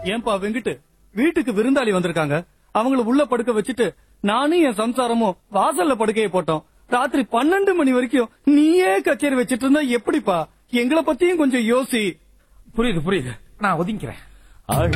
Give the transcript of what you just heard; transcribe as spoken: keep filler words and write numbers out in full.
ஏன்பா வெங்கிட்டு, வீட்டுக்கு விருந்தாளி வந்திருக்காங்க, அவங்கள உள்ள படுக்க வச்சுட்டு நானும் என் சம்சாரமும் வாசல்ல படுக்கையை போட்டோம். ராத்திரி பன்னெண்டு மணி வரைக்கும் நீயே கச்சேரி வச்சிட்டு இருந்தா எப்படிப்பா? எங்களை பத்தியும் கொஞ்சம் யோசி. புரியுது புரியுது, நான் ஒதுங்கிறேன்.